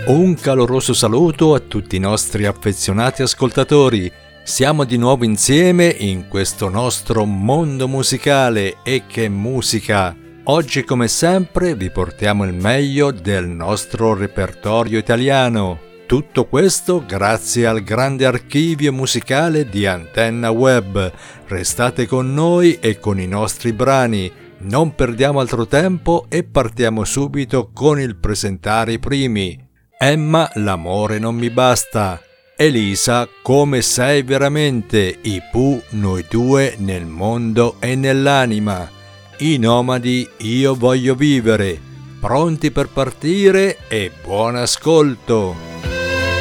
Un caloroso saluto a tutti i nostri affezionati ascoltatori. Siamo di nuovo insieme in questo nostro mondo musicale e che musica! Oggi come sempre vi portiamo il meglio del nostro repertorio italiano. Tutto questo grazie al grande archivio musicale di Antenna Web. Restate con noi e con i nostri brani. Non perdiamo altro tempo e partiamo subito con il presentare i primi. Emma, l'amore non mi basta. Elisa, come sei veramente. I Pooh, noi due nel mondo e nell'anima. I nomadi, io voglio vivere. Pronti per partire e buon ascolto.